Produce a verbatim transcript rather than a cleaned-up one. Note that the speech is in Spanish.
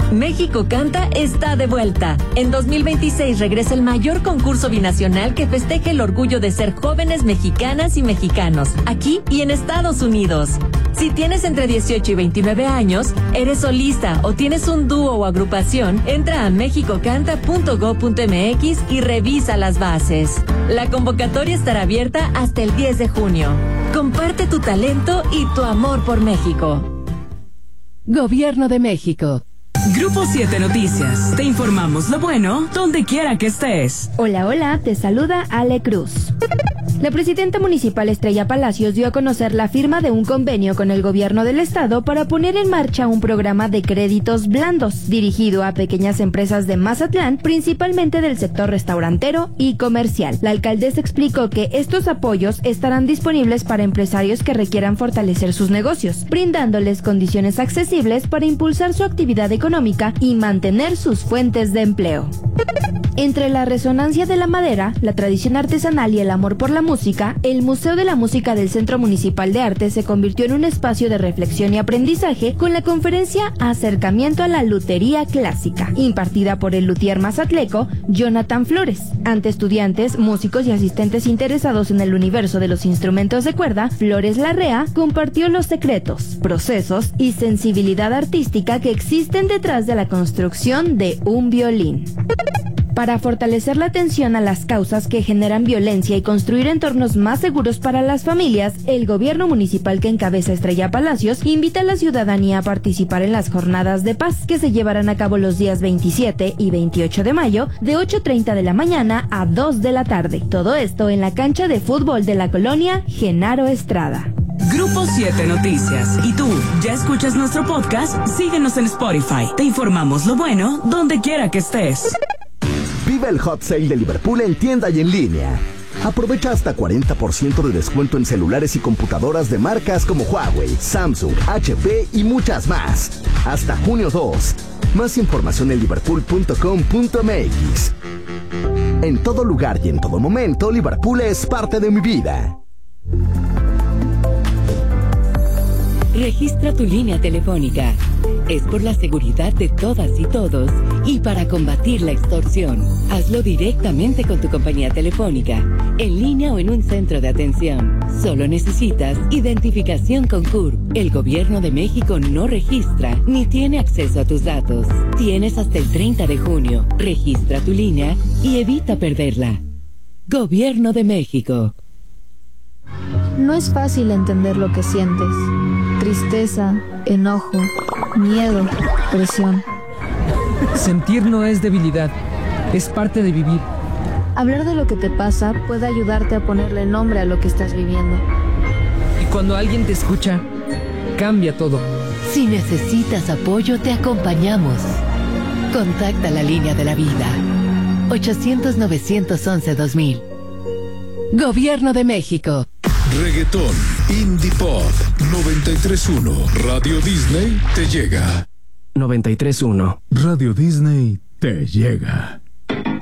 México Canta está de vuelta. En dos mil veintiséis regresa el mayor concurso binacional que festeja el orgullo de ser jóvenes mexicanas y mexicanos, aquí y en Estados Unidos. Si tienes entre dieciocho y veintinueve años, eres solista o tienes un dúo o agrupación, entra a mexico canta punto gob punto eme equis y revisa las bases. La convocatoria estará abierta hasta el diez de junio. Comparte tu talento y tu amor por México. Gobierno de México. Grupo siete Noticias. Te informamos lo bueno donde quiera que estés. Hola, hola, te saluda Ale Cruz. La presidenta municipal Estrella Palacios dio a conocer la firma de un convenio con el gobierno del estado para poner en marcha un programa de créditos blandos dirigido a pequeñas empresas de Mazatlán, principalmente del sector restaurantero y comercial. La alcaldesa explicó que estos apoyos estarán disponibles para empresarios que requieran fortalecer sus negocios, brindándoles condiciones accesibles para impulsar su actividad económica y mantener sus fuentes de empleo. Entre la resonancia de la madera, la tradición artesanal y el amor por la música, el Museo de la Música del Centro Municipal de Arte se convirtió en un espacio de reflexión y aprendizaje con la conferencia Acercamiento a la Lutería Clásica, impartida por el luthier mazatleco Jonathan Flores. Ante estudiantes, músicos y asistentes interesados en el universo de los instrumentos de cuerda, Flores Larrea compartió los secretos, procesos y sensibilidad artística que existen detrás de la construcción de un violín. Para fortalecer la atención a las causas que generan violencia y construir entornos más seguros para las familias, el gobierno municipal que encabeza Estrella Palacios invita a la ciudadanía a participar en las jornadas de paz que se llevarán a cabo los días veintisiete y veintiocho de mayo de ocho treinta de la mañana a dos de la tarde. Todo esto en la cancha de fútbol de la colonia Genaro Estrada. Grupo siete Noticias. ¿Y tú, ya escuchas nuestro podcast? Síguenos en Spotify. Te informamos lo bueno donde quiera que estés. Vive el Hot Sale de Liverpool en tienda y en línea. Aprovecha hasta cuarenta por ciento de descuento en celulares y computadoras de marcas como Huawei, Samsung, H P y muchas más. Hasta junio dos. Más información en liverpool punto com punto eme equis. En todo lugar y en todo momento, Liverpool es parte de mi vida. Registra tu línea telefónica. Es por la seguridad de todas y todos y para combatir la extorsión. Hazlo directamente con tu compañía telefónica, en línea o en un centro de atención. Solo necesitas identificación con C U R P. El Gobierno de México no registra ni tiene acceso a tus datos. Tienes hasta el treinta de junio. Registra tu línea y evita perderla. Gobierno de México. No es fácil entender lo que sientes. Tristeza, enojo, miedo, presión. Sentir no es debilidad, es parte de vivir. Hablar de lo que te pasa puede ayudarte a ponerle nombre a lo que estás viviendo. Y cuando alguien te escucha, cambia todo. Si necesitas apoyo, te acompañamos. Contacta la línea de la vida. ochocientos, novecientos once, dos mil. Gobierno de México. Reggaetón, Indie Pop, noventa y tres punto uno. Radio Disney te llega. noventa y tres punto uno. Radio Disney te llega.